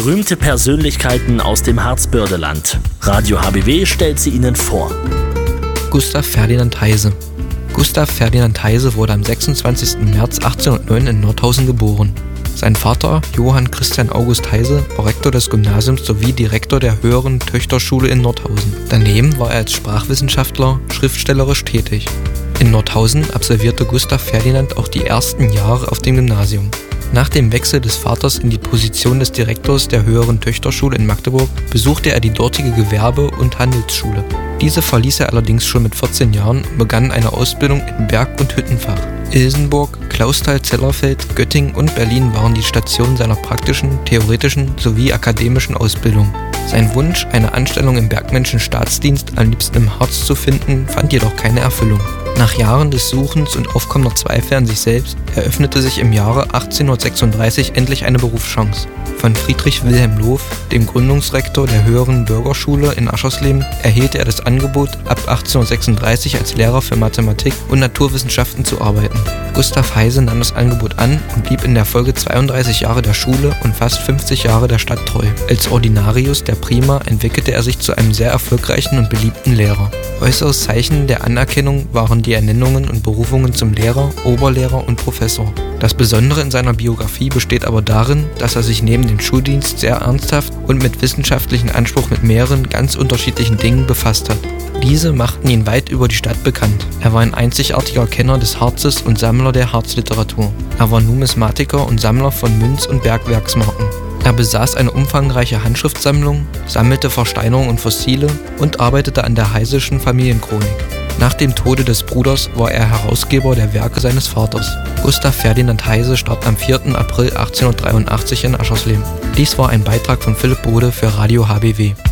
Berühmte Persönlichkeiten aus dem Harzbördeland. Radio HBW stellt sie Ihnen vor. Gustav Ferdinand Heise. Gustav Ferdinand Heise wurde am 26. März 1809 in Nordhausen geboren. Sein Vater, Johann Christian August Heise, war Rektor des Gymnasiums sowie Direktor der Höheren Töchterschule in Nordhausen. Daneben war er als Sprachwissenschaftler schriftstellerisch tätig. In Nordhausen absolvierte Gustav Ferdinand auch die ersten Jahre auf dem Gymnasium. Nach dem Wechsel des Vaters in die Position des Direktors der Höheren Töchterschule in Magdeburg besuchte er die dortige Gewerbe- und Handelsschule. Diese verließ er allerdings schon mit 14 Jahren und begann eine Ausbildung im Berg- und Hüttenfach. Ilsenburg, Clausthal-Zellerfeld, Göttingen und Berlin waren die Stationen seiner praktischen, theoretischen sowie akademischen Ausbildung. Sein Wunsch, eine Anstellung im bergmännischen Staatsdienst am liebsten im Harz zu finden, fand jedoch keine Erfüllung. Nach Jahren des Suchens und aufkommender Zweifel an sich selbst eröffnete sich im Jahre 1836 endlich eine Berufschance. Von Friedrich Wilhelm Lohf, dem Gründungsrektor der Höheren Bürgerschule in Aschersleben, erhielt er das Angebot, ab 1836 als Lehrer für Mathematik und Naturwissenschaften zu arbeiten. Gustav Heise nahm das Angebot an und blieb in der Folge 32 Jahre der Schule und fast 50 Jahre der Stadt treu. Als Ordinarius der Prima entwickelte er sich zu einem sehr erfolgreichen und beliebten Lehrer. Äußeres Zeichen der Anerkennung waren die Ernennungen und Berufungen zum Lehrer, Oberlehrer und Professor. Das Besondere in seiner Biografie besteht aber darin, dass er sich neben dem Schuldienst sehr ernsthaft und mit wissenschaftlichem Anspruch mit mehreren ganz unterschiedlichen Dingen befasst hat. Diese machten ihn weit über die Stadt bekannt. Er war ein einzigartiger Kenner des Harzes und Sammler der Harzliteratur. Er war Numismatiker und Sammler von Münz- und Bergwerksmarken. Er besaß eine umfangreiche Handschriftsammlung, sammelte Versteinerungen und Fossile und arbeitete an der Heiseschen Familienchronik. Nach dem Tode des Bruders war er Herausgeber der Werke seines Vaters. Gustav Ferdinand Heise starb am 4. April 1883 in Aschersleben. Dies war ein Beitrag von Philipp Bode für Radio HBW.